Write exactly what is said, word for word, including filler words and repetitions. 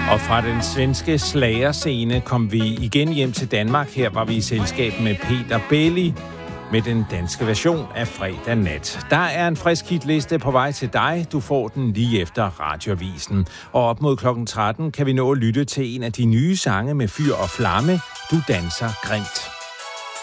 Og fra den svenske slagerscene kom vi igen hjem til Danmark. Her var vi i selskab med Peter Belli med den danske version af Fredag Nat. Der er en frisk hitliste på vej til dig. Du får den lige efter Radioavisen. Og op mod klokken tretten kan vi nå at lytte til en af de nye sange med Fyr og Flamme. Du danser grimt.